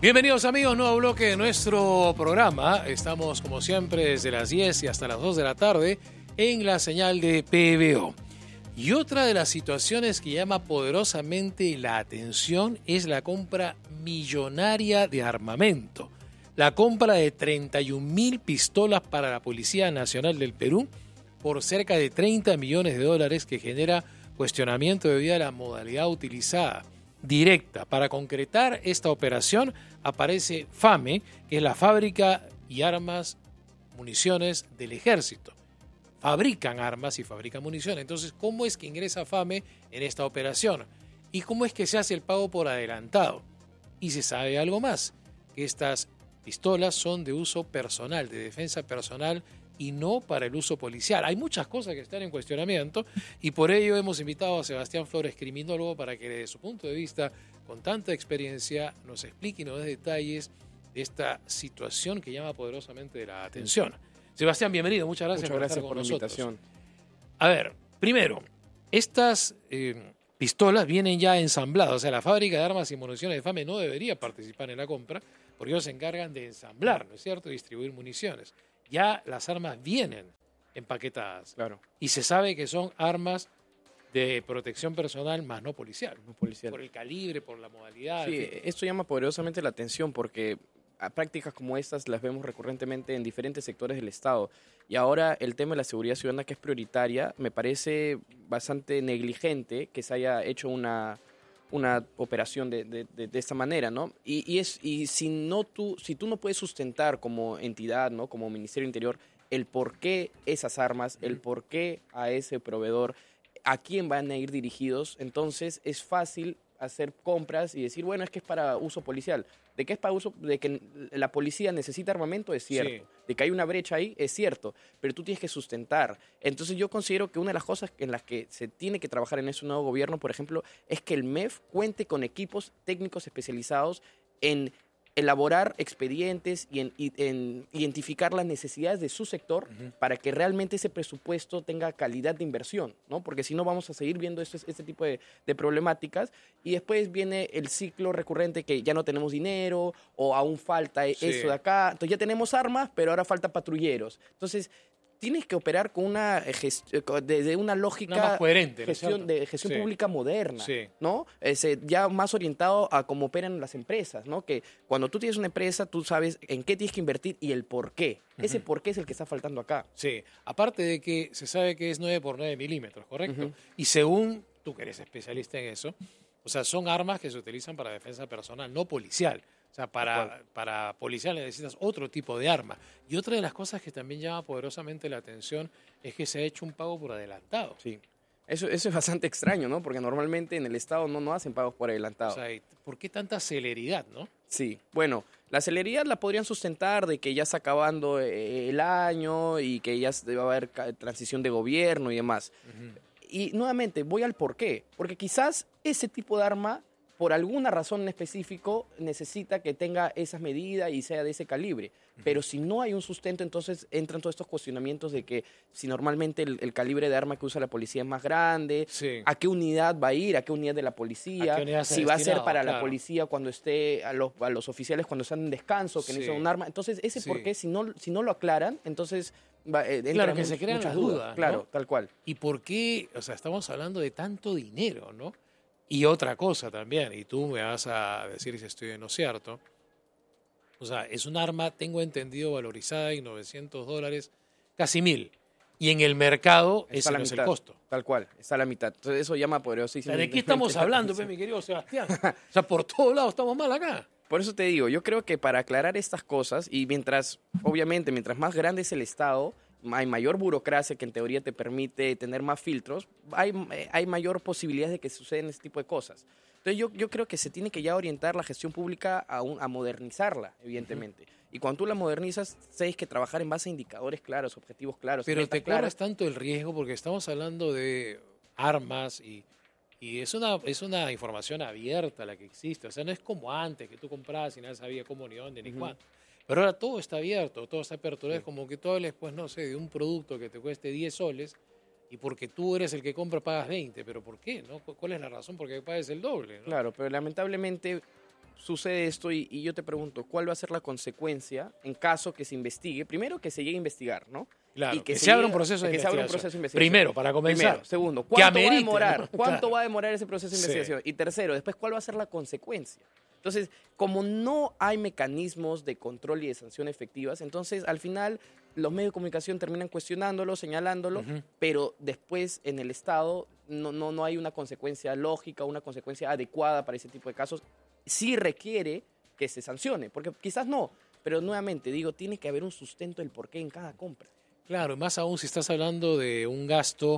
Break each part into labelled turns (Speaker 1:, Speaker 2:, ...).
Speaker 1: Bienvenidos amigos, nuevo bloque de nuestro programa. Estamos como siempre desde las 10 y hasta las 2 de la tarde en la señal de PBO. Y otra de las situaciones que llama poderosamente la atención es la compra millonaria de armamento. La compra de 31.000 pistolas para la Policía Nacional del Perú por cerca de 30 millones de dólares que genera cuestionamiento debido a la modalidad utilizada. Directa. Para concretar esta operación aparece FAME, que es la Fábrica y Armas, Municiones del Ejército. Fabrican armas y fabrican municiones. Entonces, ¿cómo es que ingresa FAME en esta operación? ¿Y cómo es que se hace el pago por adelantado? Y se sabe algo más, que estas pistolas son de uso personal, de defensa personal y no para el uso policial. Hay muchas cosas que están en cuestionamiento y por ello hemos invitado a Sebastián Flores, criminólogo, para que desde su punto de vista, con tanta experiencia, nos explique y nos dé detalles de esta situación que llama poderosamente la atención. Sebastián, bienvenido. Muchas gracias por estar con nosotros. Muchas gracias por la invitación. A ver, primero, estas pistolas vienen ya ensambladas. O sea, la Fábrica de Armas y Municiones de FAME no debería participar en la compra porque ellos se encargan de ensamblar, ¿no es cierto?, y distribuir municiones. Ya las armas vienen empaquetadas. Claro. Y se sabe que son armas de protección personal más no policial.
Speaker 2: No policial.
Speaker 1: Por el calibre, por la modalidad.
Speaker 2: Sí, esto llama poderosamente la atención porque a prácticas como estas las vemos recurrentemente en diferentes sectores del Estado. Y ahora el tema de la seguridad ciudadana, que es prioritaria, me parece bastante negligente que se haya hecho una operación de esta manera, ¿no? Y si tú no puedes sustentar como entidad, ¿no?, como Ministerio Interior, el por qué esas armas, el por qué a ese proveedor, a quién van a ir dirigidos, entonces es fácil hacer compras y decir, bueno, es que es para uso policial. De que es para uso, de que la policía necesita armamento, es cierto. Sí. De que hay una brecha ahí, es cierto. Pero tú tienes que sustentar. Entonces yo considero que una de las cosas en las que se tiene que trabajar en ese nuevo gobierno, por ejemplo, es que el MEF cuente con equipos técnicos especializados en elaborar expedientes y en identificar las necesidades de su sector para que realmente ese presupuesto tenga calidad de inversión, ¿no? Porque si no vamos a seguir viendo este tipo de problemáticas y después viene el ciclo recurrente que ya no tenemos dinero o aún falta eso de acá. Entonces ya tenemos armas, pero ahora falta patrulleros. Entonces tienes que operar con desde una lógica
Speaker 1: más coherente,
Speaker 2: gestión pública moderna, ¿no? Ya más orientado a cómo operan las empresas, ¿no? Que cuando tú tienes una empresa, tú sabes en qué tienes que invertir y el por qué. Ese por qué es el que está faltando acá.
Speaker 1: Sí, aparte de que se sabe que es 9 por 9 milímetros, ¿correcto? Y según tú que eres especialista en eso, o sea, son armas que se utilizan para defensa personal, no policial. O sea, para policial necesitas otro tipo de arma. Y otra de las cosas que también llama poderosamente la atención es que se ha hecho un pago por adelantado.
Speaker 2: Sí. Eso es bastante extraño, ¿no? Porque normalmente en el Estado no hacen pagos por adelantado.
Speaker 1: O sea, ¿por qué tanta celeridad, no?
Speaker 2: Sí. Bueno, la celeridad la podrían sustentar de que ya está acabando el año y que ya va a haber transición de gobierno y demás. Y nuevamente, voy al por qué. Porque quizás ese tipo de arma, por alguna razón en específico, necesita que tenga esas medidas y sea de ese calibre. Pero si no hay un sustento, entonces entran todos estos cuestionamientos de que si normalmente el calibre de arma que usa la policía es más grande, ¿a qué unidad va a ir? ¿A qué unidad de la policía? Si va a ser para la policía cuando esté, a los oficiales cuando están en descanso, que necesitan un arma. Entonces, ese por qué, si no lo aclaran, entonces
Speaker 1: claro, que se crean
Speaker 2: muchas
Speaker 1: las dudas.
Speaker 2: Claro,
Speaker 1: ¿no?
Speaker 2: tal cual.
Speaker 1: ¿Y por qué? O sea, estamos hablando de tanto dinero, ¿no? Y otra cosa también, y tú me vas a decir si estoy en lo cierto, o sea, es un arma, tengo entendido, valorizada en $900, casi 1.000. Y en el mercado ese no es el costo.
Speaker 2: Tal cual, está a la mitad. Entonces eso llama poderosísimo.
Speaker 1: ¿De qué estamos hablando, mi querido Sebastián? O sea, por todos lados estamos mal acá.
Speaker 2: Por eso te digo, yo creo que para aclarar estas cosas, y mientras más grande es el Estado, hay mayor burocracia que en teoría te permite tener más filtros, hay mayor posibilidades de que sucedan este tipo de cosas. Entonces yo creo que se tiene que ya orientar la gestión pública a modernizarla, evidentemente. Y cuando tú la modernizas, tienes que trabajar en base a indicadores claros, objetivos claros.
Speaker 1: Pero te corres tanto el riesgo porque estamos hablando de armas y es una información abierta la que existe. O sea, no es como antes que tú comprabas y nadie sabía cómo, ni dónde, ni cuándo. Pero ahora todo está abierto, todo está aperturado. Es como que tú hables, pues, no sé, de un producto que te cueste 10 soles y porque tú eres el que compra pagas 20. ¿Pero por qué? ¿No? ¿Cuál es la razón por qué pagas el doble? ¿No?
Speaker 2: Claro, pero lamentablemente sucede esto y yo te pregunto, ¿cuál va a ser la consecuencia en caso que se investigue? Primero, que se llegue a investigar, ¿no?
Speaker 1: Claro,
Speaker 2: Y
Speaker 1: que se abra un proceso de
Speaker 2: que se abra un
Speaker 1: investigación.
Speaker 2: proceso de investigación.
Speaker 1: Primero, para comenzar.
Speaker 2: Primero. Segundo,
Speaker 1: Que
Speaker 2: ¿cuánto va a
Speaker 1: amerite,
Speaker 2: demorar?
Speaker 1: ¿no?
Speaker 2: ¿Cuánto
Speaker 1: Claro.
Speaker 2: va a demorar ese proceso de
Speaker 1: Sí.
Speaker 2: investigación? Y tercero, después, ¿cuál va a ser la consecuencia? Entonces, como no hay mecanismos de control y de sanción efectivas, entonces al final los medios de comunicación terminan cuestionándolo, señalándolo,
Speaker 1: Ujú.
Speaker 2: pero después en el Estado no hay una consecuencia lógica, una consecuencia adecuada para ese tipo de casos. Sí requiere que se sancione, porque quizás no, pero nuevamente digo, tiene que haber un sustento del porqué en cada compra.
Speaker 1: Claro, más aún si estás hablando de un gasto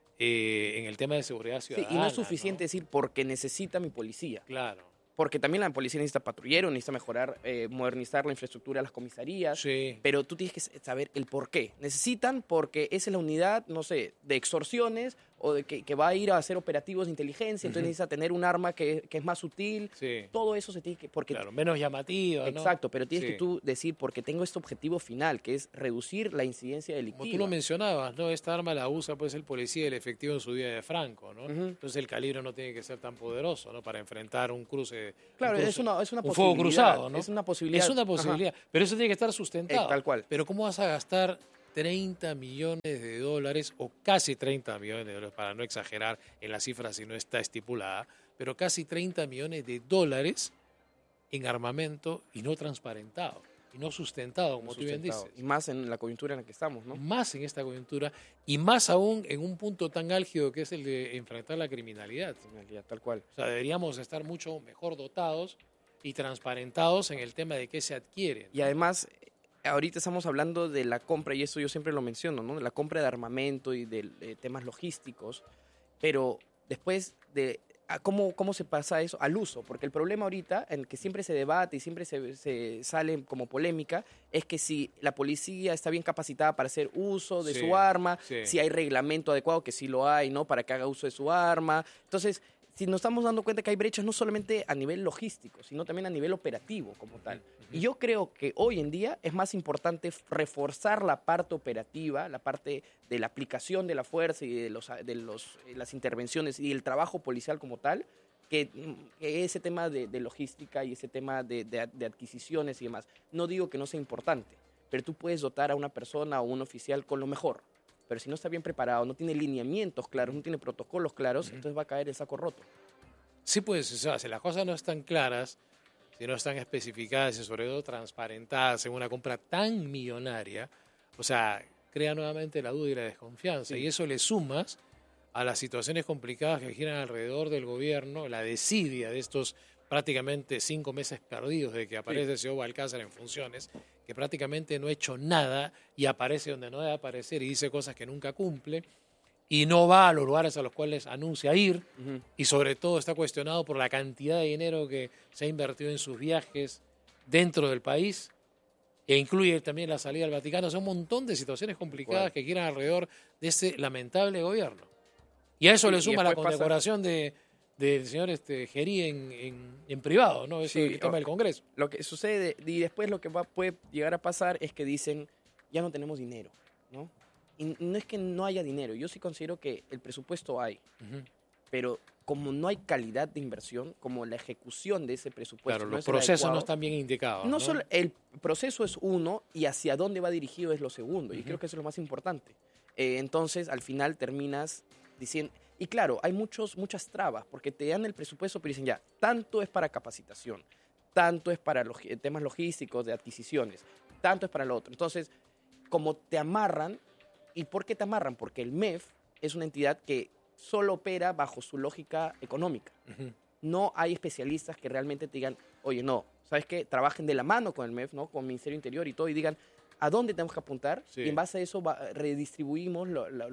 Speaker 1: en el tema de seguridad
Speaker 2: Sí,
Speaker 1: ciudadana.
Speaker 2: y no es suficiente decir porque necesita mi policía.
Speaker 1: Claro.
Speaker 2: Porque también la policía necesita patrullero, necesita mejorar, modernizar la infraestructura de las comisarías.
Speaker 1: Sí.
Speaker 2: Pero tú tienes que saber el por qué. Necesitan porque esa es la unidad, no sé, de extorsiones o de que va a ir a hacer operativos de inteligencia, entonces necesita tener un arma que es más sutil.
Speaker 1: Sí.
Speaker 2: Todo eso se tiene que... Porque,
Speaker 1: Claro, menos llamativa, ¿no?
Speaker 2: exacto, pero tienes
Speaker 1: Sí.
Speaker 2: que tú decir porque tengo este objetivo final, que es reducir la incidencia delictiva.
Speaker 1: Como tú lo mencionabas, ¿no? Esta arma la usa pues el policía y el efectivo en su día de Franco, ¿no?
Speaker 2: Ujú.
Speaker 1: Entonces el calibre no tiene que ser tan poderoso, ¿no? Para enfrentar un cruce.
Speaker 2: Claro,
Speaker 1: un
Speaker 2: es una
Speaker 1: un
Speaker 2: posibilidad.
Speaker 1: fuego cruzado, ¿no?
Speaker 2: Es una posibilidad.
Speaker 1: Es una posibilidad, pero eso tiene que estar sustentado.
Speaker 2: Tal cual.
Speaker 1: Pero ¿cómo vas a gastar 30 millones de dólares o casi 30 millones de dólares, para no exagerar en la cifra si no está estipulada, pero casi 30 millones de dólares en armamento y no transparentado, y no sustentado, como tú bien dices?
Speaker 2: Y más en la coyuntura en la que estamos, ¿no?
Speaker 1: Más en esta coyuntura y más aún en un punto tan álgido que es el de enfrentar la criminalidad.
Speaker 2: Tal cual.
Speaker 1: O sea, deberíamos estar mucho mejor dotados y transparentados en el tema de qué se adquiere.
Speaker 2: Y además, ahorita estamos hablando de la compra, y eso yo siempre lo menciono, ¿no? De la compra de armamento y de temas logísticos, pero después de cómo se pasa eso al uso, porque el problema ahorita, en que siempre se debate y siempre se sale como polémica, es que si la policía está bien capacitada para hacer uso de
Speaker 1: Sí,
Speaker 2: su arma,
Speaker 1: sí.
Speaker 2: si hay reglamento adecuado, que sí lo hay, ¿no? Para que haga uso de su arma. Entonces, si nos estamos dando cuenta que hay brechas no solamente a nivel logístico, sino también a nivel operativo como tal. Y yo creo que hoy en día es más importante reforzar la parte operativa, la parte de la aplicación de la fuerza y de las intervenciones y el trabajo policial como tal, que ese tema de logística y ese tema de adquisiciones y demás. No digo que no sea importante, pero tú puedes dotar a una persona o un oficial con lo mejor. Pero si no está bien preparado, no tiene lineamientos claros, no tiene protocolos claros, entonces va a caer el saco roto.
Speaker 1: Sí, pues, o sea, si las cosas no están claras, si no están especificadas y sobre todo transparentadas en una compra tan millonaria, o sea, crea nuevamente la duda y la desconfianza.
Speaker 2: Sí.
Speaker 1: Y eso le sumas a las situaciones complicadas que giran alrededor del gobierno, la desidia de estos prácticamente 5 meses perdidos de que aparece el señor Balcázar en funciones, que prácticamente no ha hecho nada y aparece donde no debe aparecer y dice cosas que nunca cumple y no va a los lugares a los cuales anuncia ir y sobre todo está cuestionado por la cantidad de dinero que se ha invertido en sus viajes dentro del país e incluye también la salida al Vaticano. Son un montón de situaciones complicadas que giran alrededor de este lamentable gobierno. Y a eso le suma la condecoración del señor Gerí en privado, ¿no? Eso es el tema del Congreso.
Speaker 2: Lo que sucede, y después lo que puede llegar a pasar es que dicen, ya no tenemos dinero, ¿no? Y no es que no haya dinero, yo sí considero que el presupuesto hay, pero como no hay calidad de inversión, como la ejecución de ese presupuesto
Speaker 1: Claro,
Speaker 2: no
Speaker 1: los
Speaker 2: es el
Speaker 1: procesos
Speaker 2: adecuado,
Speaker 1: no están bien indicados.
Speaker 2: no solo el proceso es uno y hacia dónde va dirigido es lo segundo, y creo que eso es lo más importante. Entonces, al final terminas diciendo... Y claro, hay muchas trabas, porque te dan el presupuesto, pero dicen ya, tanto es para capacitación, tanto es para temas logísticos, de adquisiciones, tanto es para lo otro. Entonces, como te amarran, ¿y por qué te amarran? Porque el MEF es una entidad que solo opera bajo su lógica económica. No hay especialistas que realmente te digan, oye, no, ¿sabes qué? Trabajen de la mano con el MEF, ¿no? Con el Ministerio del Interior y todo, y digan, ¿a dónde tenemos que apuntar?
Speaker 1: Sí.
Speaker 2: Y en base a eso redistribuimos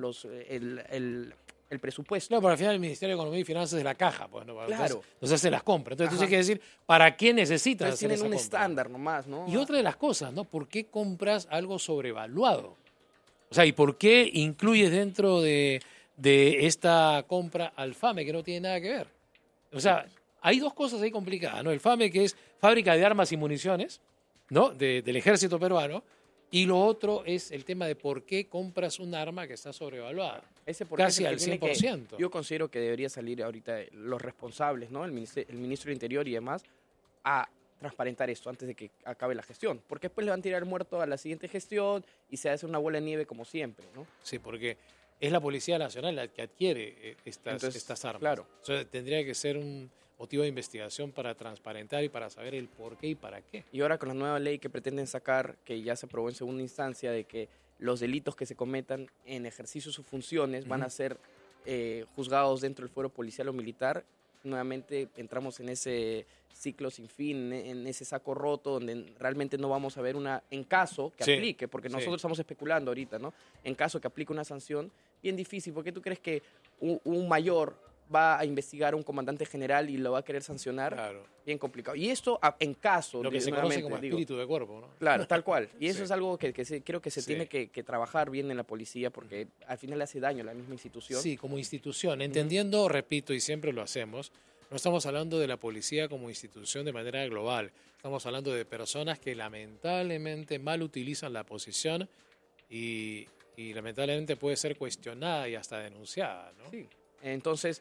Speaker 2: el presupuesto.
Speaker 1: No, pero al final el Ministerio de Economía y Finanzas es la caja, pues, ¿no?
Speaker 2: Claro.
Speaker 1: Entonces hace las compras. Entonces tú tienes que decir, ¿para qué necesitas
Speaker 2: Entonces
Speaker 1: hacer
Speaker 2: tienen
Speaker 1: esa
Speaker 2: un
Speaker 1: compra?
Speaker 2: estándar nomás, ¿no?
Speaker 1: Y otra de las cosas, ¿no? ¿Por qué compras algo sobrevaluado? O sea, ¿y por qué incluyes dentro de esta compra al FAME, que no tiene nada que ver? O sea, hay dos cosas ahí complicadas, ¿no? El FAME, que es fábrica de armas y municiones, ¿no? Del ejército peruano. Y lo otro es el tema de por qué compras un arma que está sobrevaluada.
Speaker 2: Ese por qué
Speaker 1: Casi
Speaker 2: es el
Speaker 1: al
Speaker 2: que tiene
Speaker 1: 100%.
Speaker 2: yo considero que debería salir ahorita los responsables, ¿no? El ministro del Interior y demás, a transparentar esto antes de que acabe la gestión, porque después le van a tirar el muerto a la siguiente gestión y se hace una bola de nieve como siempre, ¿no?
Speaker 1: Sí, porque es la Policía Nacional la que adquiere estas armas.
Speaker 2: Claro.
Speaker 1: Entonces, tendría que ser un motivo de investigación para transparentar y para saber el por qué y para qué.
Speaker 2: Y ahora con la nueva ley que pretenden sacar, que ya se aprobó en segunda instancia, de que los delitos que se cometan en ejercicio de sus funciones van a ser juzgados dentro del fuero policial o militar, nuevamente entramos en ese ciclo sin fin, en ese saco roto donde realmente no vamos a ver en caso que aplique, porque nosotros estamos especulando ahorita, ¿no? En caso que aplique una sanción, bien difícil, ¿por qué tú crees que un mayor va a investigar a un comandante general y lo va a querer sancionar?
Speaker 1: Claro.
Speaker 2: Bien complicado. Y esto en caso...
Speaker 1: Lo que se conoce como espíritu de cuerpo, ¿no?
Speaker 2: Claro, tal cual. Y eso es algo que creo que se tiene que trabajar bien en la policía, porque al final le hace daño a la misma institución.
Speaker 1: Sí, como institución. Entendiendo, repito, y siempre lo hacemos, no estamos hablando de la policía como institución de manera global. Estamos hablando de personas que lamentablemente mal utilizan la posición y lamentablemente puede ser cuestionada y hasta denunciada, ¿no?
Speaker 2: Sí. Entonces,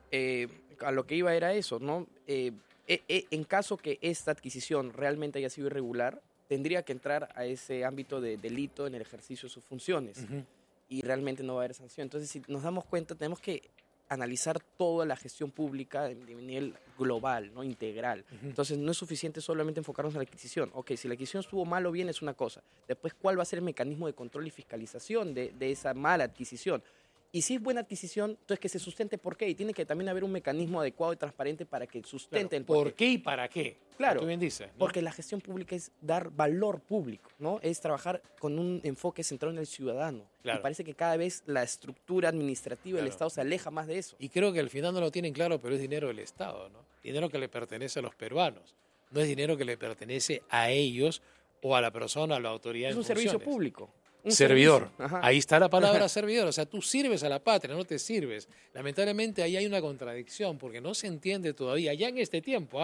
Speaker 2: a lo que iba era eso, ¿no? En caso que esta adquisición realmente haya sido irregular, tendría que entrar a ese ámbito de delito en el ejercicio de sus funciones. Y realmente no va a haber sanción. Entonces, si nos damos cuenta, tenemos que analizar toda la gestión pública de nivel global, ¿no? Integral. Entonces, no es suficiente solamente enfocarnos en la adquisición. Ok, si la adquisición estuvo mal o bien es una cosa. Después, ¿cuál va a ser el mecanismo de control y fiscalización de esa mala adquisición? Y si es buena adquisición, entonces que se sustente por qué. Y tiene que también haber un mecanismo adecuado y transparente para que sustente el
Speaker 1: por qué y para qué.
Speaker 2: Claro,
Speaker 1: tú bien dices, ¿no?
Speaker 2: Porque la gestión pública es dar valor público, ¿no? Es trabajar con un enfoque centrado en el ciudadano.
Speaker 1: Claro.
Speaker 2: Y parece que cada vez la estructura administrativa del Estado se aleja más de eso.
Speaker 1: Y creo que al final no lo tienen claro, pero es dinero del Estado, ¿no? Dinero que le pertenece a los peruanos. No es dinero que le pertenece a ellos o a la persona, a la autoridad.
Speaker 2: Es un servicio público. Un
Speaker 1: servidor.
Speaker 2: Servicio.
Speaker 1: Ahí está la palabra servidor. O sea, tú sirves a la patria, no te sirves. Lamentablemente ahí hay una contradicción porque no se entiende todavía, ya en este tiempo,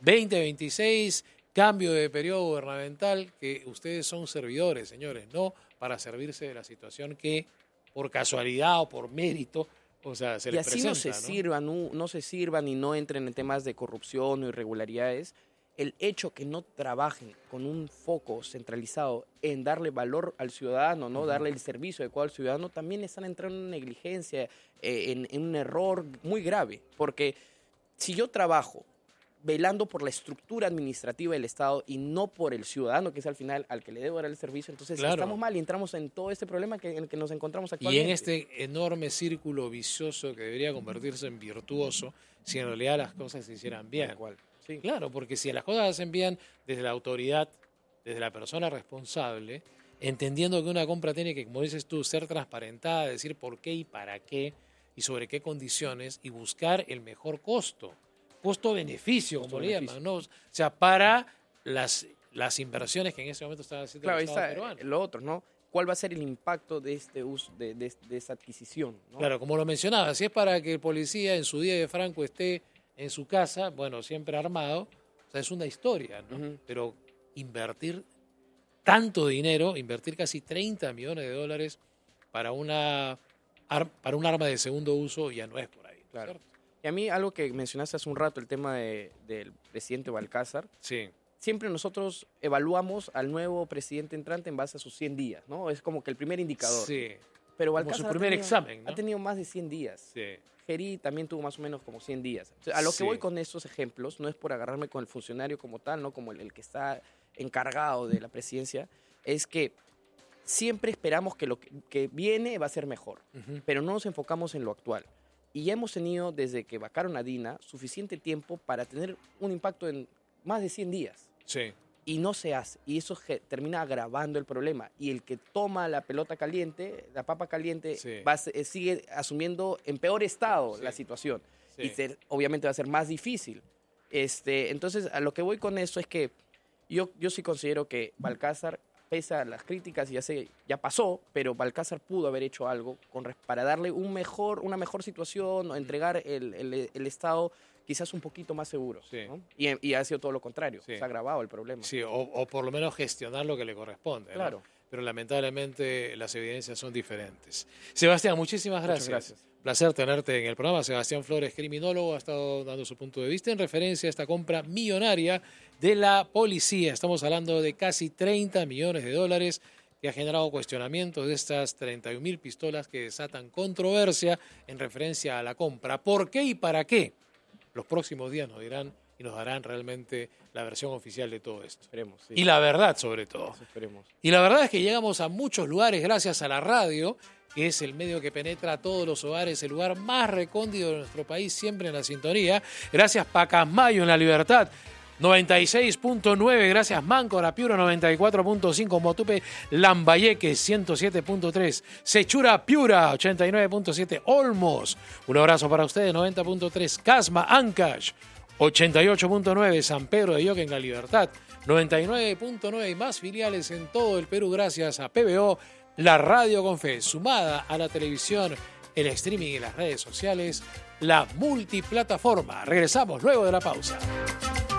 Speaker 1: 2026, cambio de periodo gubernamental, que ustedes son servidores, señores, no para servirse de la situación que por casualidad o por mérito, o sea, se les presenta.
Speaker 2: Y así no se sirvan y no entren en temas de corrupción o irregularidades. El hecho que no trabajen con un foco centralizado en darle valor al ciudadano, ¿no? Darle el servicio adecuado al ciudadano, también están entrando en negligencia, en un error muy grave. Porque si yo trabajo velando por la estructura administrativa del Estado y no por el ciudadano, que es al final al que le debo dar el servicio, entonces estamos mal y entramos en todo este problema en el que nos encontramos actualmente.
Speaker 1: Y en este enorme círculo vicioso que debería convertirse en virtuoso si en realidad las cosas se hicieran bien.
Speaker 2: Sí.
Speaker 1: Claro, porque si las cosas se hacen bien desde la autoridad, desde la persona responsable, entendiendo que una compra tiene que, como dices tú, ser transparentada, decir por qué y para qué y sobre qué condiciones y buscar el mejor costo-beneficio, como le llaman, ¿no? O sea, para las inversiones que en ese momento están haciendo el Estado peruano.
Speaker 2: Lo otro, ¿no? ¿Cuál va a ser el impacto de este uso, de esta adquisición, ¿no?
Speaker 1: Claro, como lo mencionaba, si es para que el policía en su día de Franco esté en su casa, bueno, siempre armado, o sea, es una historia, ¿no? Pero invertir tanto dinero, invertir casi 30 millones de dólares para un arma de segundo uso ya no es por ahí,
Speaker 2: claro.
Speaker 1: ¿cierto?
Speaker 2: Y a mí algo que mencionaste hace un rato, el tema del presidente Balcázar.
Speaker 1: Sí.
Speaker 2: Siempre nosotros evaluamos al nuevo presidente entrante en base a sus 100 días, ¿no? Es como que el primer indicador.
Speaker 1: Sí.
Speaker 2: Pero Balcázar
Speaker 1: como su primer examen, ¿no?
Speaker 2: Ha tenido más de 100 días.
Speaker 1: Sí.
Speaker 2: Geri también tuvo más o menos como 100 días. O sea, a lo que voy con estos ejemplos no es por agarrarme con el funcionario como tal, ¿no? Como el que está encargado de la presidencia, es que siempre esperamos que lo que viene va a ser mejor, pero no nos enfocamos en lo actual. Y ya hemos tenido, desde que vacaron a Dina, suficiente tiempo para tener un impacto en más de 100 días.
Speaker 1: Sí.
Speaker 2: Y no se hace. Y eso termina agravando el problema. Y el que toma la pelota caliente, la papa caliente, sigue asumiendo en peor estado la situación. Sí. Y obviamente va a ser más difícil. Entonces, a lo que voy con eso es que yo sí considero que Balcázar, pese a las críticas, ya pasó, pero Balcázar pudo haber hecho algo para darle una mejor situación, o entregar el Estado quizás un poquito más seguro, ¿no? Y ha sido todo lo contrario, se ha agravado el problema.
Speaker 1: Sí, o por lo menos gestionar lo que le corresponde,
Speaker 2: claro.
Speaker 1: ¿no? Pero lamentablemente las evidencias son diferentes. Sebastián, muchísimas gracias.
Speaker 2: Muchas gracias.
Speaker 1: Placer tenerte en el programa. Sebastián Flores, criminólogo, ha estado dando su punto de vista en referencia a esta compra millonaria de la policía. Estamos hablando de casi 30 millones de dólares que ha generado cuestionamiento de estas 31.000 pistolas que desatan controversia en referencia a la compra. ¿Por qué y para qué? Los próximos días nos dirán y nos darán realmente la versión oficial de todo esto.
Speaker 2: Esperemos, sí.
Speaker 1: Y la verdad, sobre todo.
Speaker 2: Eso esperemos.
Speaker 1: Y la verdad es que llegamos a muchos lugares gracias a la radio, que es el medio que penetra a todos los hogares, el lugar más recóndito de nuestro país, siempre en la sintonía. Gracias Pacasmayo en La Libertad, 96.9, gracias Máncora, Piura 94.5, Motupe, Lambayeque 107.3, Sechura, Piura 89.7, Olmos, un abrazo para ustedes, 90.3, Casma, Ancash 88.9, San Pedro de Yoque en La Libertad 99.9 y más filiales en todo el Perú gracias a PBO, la radio con fe, sumada a la televisión, el streaming y las redes sociales, la multiplataforma. Regresamos luego de la pausa.